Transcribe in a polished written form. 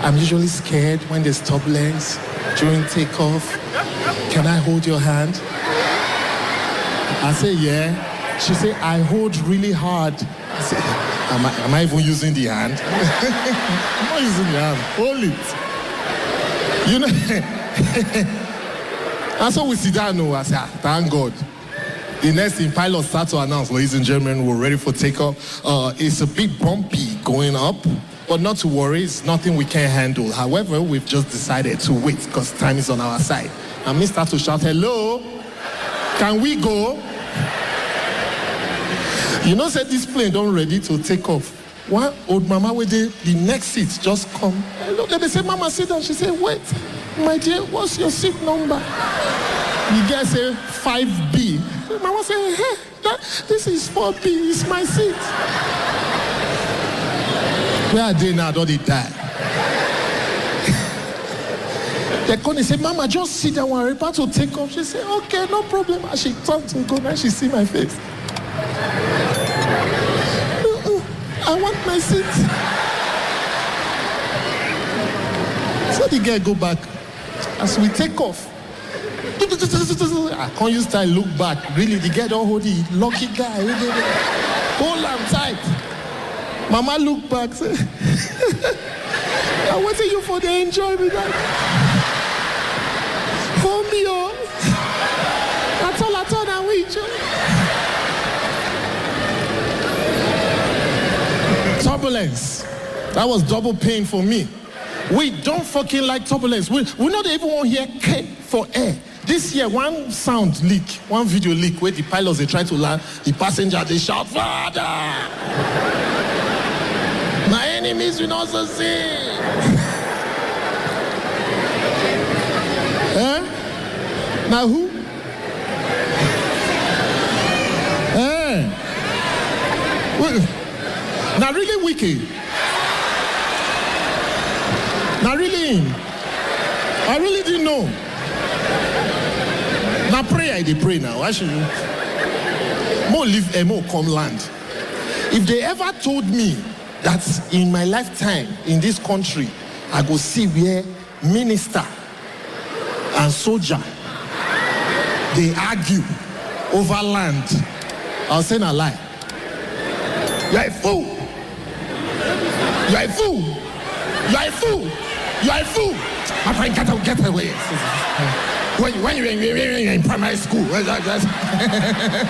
I'm usually scared when there's turbulence during takeoff. Can I hold your hand? I say, yeah. She say, I hold really hard. I say, am I even using the hand? I'm not using the hand. Hold it. You know. And so we sit down now. I say, thank God. The next thing, pilots start to announce, ladies and gentlemen, we're ready for takeoff. It's a bit bumpy going up, but not to worry, it's nothing we can't handle. However, we've just decided to wait because time is on our side. And me start to shout, hello, can we go? You know, said this plane don't ready to take off. One old mama with the next seat just come. Hello, they say, Mama, sit down. She said, wait, my dear, what's your seat number? The guy say 5B. Mama say, hey, this is 4B, it's my seat. Where are they now? Don't they die? They come and say, Mama, just sit down, we're about to take off. She said, okay, no problem. And she turned to go, and she see my face. I want my seat. So the guy go back. As we take off, I can't use time look back. Really, the guy don't hold the lucky guy. Hold him tight. Mama look back. Say, I'm waiting you for the enjoyment. Hold me on. I told her with you. Turbulence. That was double pain for me. We don't fucking like turbulence. We not even want to hear K for air. This year, one sound leak, one video leak where the pilots, they try to land, the passenger, they shout, Father! My enemies will not succeed. Eh? Now who? Eh? Now really wicked. Now really, I really didn't know. Now pray, I did pray now. Why should you? More live and more come land. If they ever told me that in my lifetime in this country, I go see where minister and soldier, they argue over land, I'll say a lie. You're a fool. You're a fool. You're a fool. You're a fool. My friend, get away. When you're in primary school.